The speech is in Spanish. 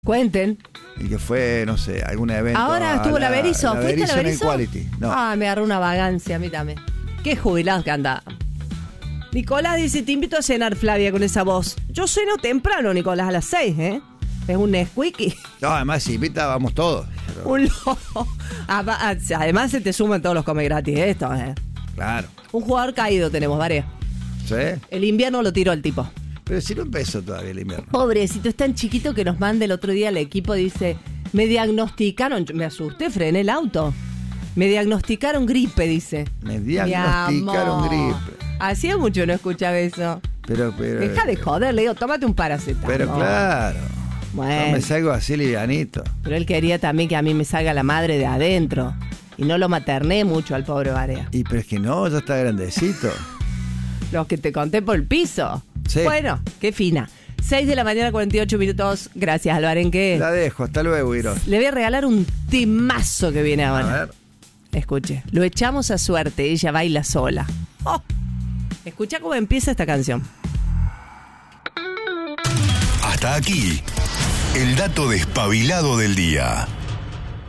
Cuenten. Y que fue, no sé, algún evento. Ahora estuvo la Berizo. ¿Fuiste a la Berizo? Quality. No. Ah, me agarró una vagancia a mí también. Qué jubilado que anda. Nicolás dice, te invito a cenar, Flavia, con esa voz. Yo ceno temprano, Nicolás, a las 6, ¿eh? Es un Nesquiki. No, además, si invita, vamos todos. Pero... Un lobo. Además, se te suman todos los come gratis estos, ¿eh? Claro. Un jugador caído tenemos, Varea. ¿Sí? El invierno lo tiró el tipo. Pero si no empezó todavía el invierno. Pobrecito, es tan chiquito que nos manda el otro día al equipo, dice, me diagnosticaron, me asusté, frené el auto. Me diagnosticaron gripe, dice. Me diagnosticaron gripe. Hacía mucho no escuchaba eso. Pero. Deja de joder, le digo, tómate un paracetamol. Pero claro. Bueno. No me salgo así livianito. Pero él quería también que a mí me salga la madre de adentro. Y no lo materné mucho al pobre Varea. Y pero es que no, ya está grandecito. Los que te conté por el piso. Sí. Bueno, qué fina. 6 de la mañana, 48 minutos. Gracias, Alvarenque. La dejo, hasta luego, Iron. Le voy a regalar un temazo que viene ahora. A ver. Escuche. Lo echamos a suerte, ella baila sola. Oh. Escucha cómo empieza esta canción. Hasta aquí, el dato despabilado del día.